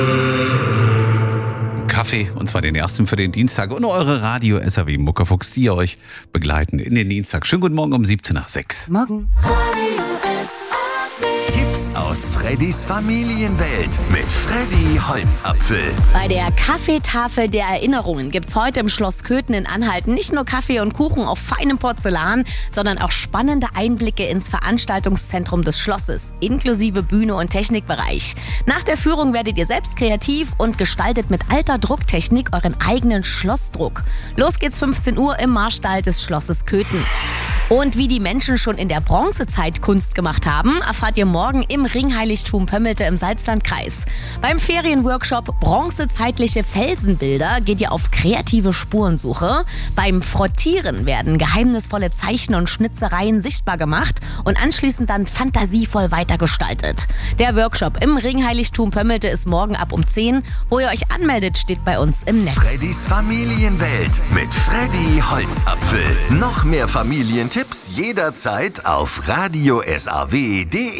Kaffee, und zwar den ersten für den Dienstag, und eure Radio SAW Muckerfuchs, die euch begleiten in den Dienstag. Schönen guten Morgen um 7:06. Morgen. Tipps aus Freddys Familienwelt mit Freddy Holzapfel. Bei der Kaffeetafel der Erinnerungen gibt's heute im Schloss Köthen in Anhalten nicht nur Kaffee und Kuchen auf feinem Porzellan, sondern auch spannende Einblicke ins Veranstaltungszentrum des Schlosses, inklusive Bühne und Technikbereich. Nach der Führung werdet ihr selbst kreativ und gestaltet mit alter Drucktechnik euren eigenen Schlossdruck. Los geht's 15 Uhr im Marstall des Schlosses Köthen. Und wie die Menschen schon in der Bronzezeit Kunst gemacht haben, erfahrt ihr morgen im Ringheiligtum Pömmelte im Salzlandkreis. Beim Ferienworkshop Bronzezeitliche Felsenbilder geht ihr auf kreative Spurensuche. Beim Frottieren werden geheimnisvolle Zeichen und Schnitzereien sichtbar gemacht und anschließend dann fantasievoll weitergestaltet. Der Workshop im Ringheiligtum Pömmelte ist morgen ab um 10. Wo ihr euch anmeldet, steht bei uns im Netz. Freddys Familienwelt mit Freddy Holzapfel. Noch mehr Familientipps jederzeit auf radiosaw.de.